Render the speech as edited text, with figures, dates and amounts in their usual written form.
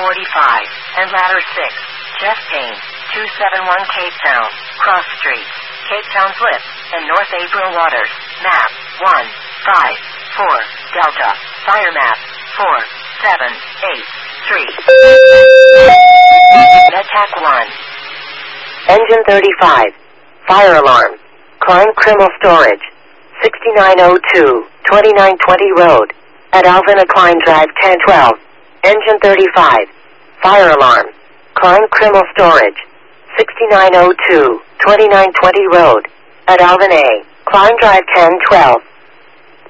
and ladder 6, Jeff Payne, 271 Cape Town, Cross Street, Cape Town Flip, and North April Waters, map 154, Delta, fire map 4783. Attack 1. Engine 35, fire alarm, crime criminal storage, 6902, 2920 Road, at Alvin Klein Drive 1012. Engine 35, fire alarm, crime criminal storage, 6902, 2920 Road, at Alvin A. Klein Drive 1012.